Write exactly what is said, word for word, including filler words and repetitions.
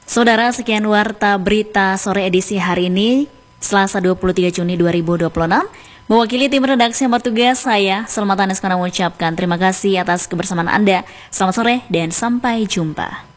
Saudara, sekian warta berita sore edisi hari ini, Selasa dua puluh tiga Juni dua ribu dua puluh enam. Mewakili tim redaksi yang bertugas, saya Selamat Anas mengucapkan terima kasih atas kebersamaan Anda. Selamat sore dan sampai jumpa.